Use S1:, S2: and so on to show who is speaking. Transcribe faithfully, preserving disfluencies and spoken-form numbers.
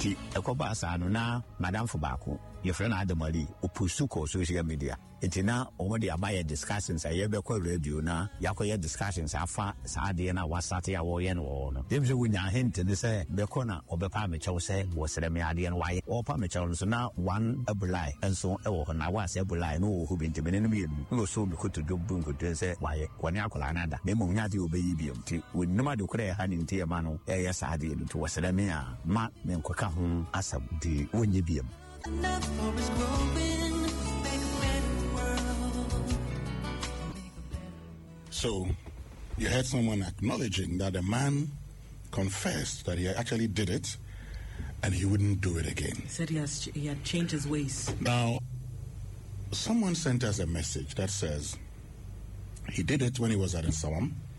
S1: nti ekoba asa no na madam fo baako your friend Adamali opusu ko social media nti na omo de abaye discussions aye be ko radio na yakoye discussions afa saade na wasate ya wo ye no no dem se wonya hint ne se be ko na obepa me chew se wo sere me ade no waye opa me chew so na one abulai enso e wo na wa se abulai no wo hu binti me ne me no so me ko to do bungo de se waye woni akola na da me mo nya de obeyi bi nti wonuma de kure ha ni nti e ma no e ya saade no to wo sere me a ma me nkoka ho asab de wonye bi
S2: enough for us growing, make a better world.
S3: So, you heard someone acknowledging that a man confessed that he actually did it and he wouldn't do it again.
S4: He said he, has, he had changed his ways.
S3: Now, someone sent us a message that says he did it when he was at Nsawam.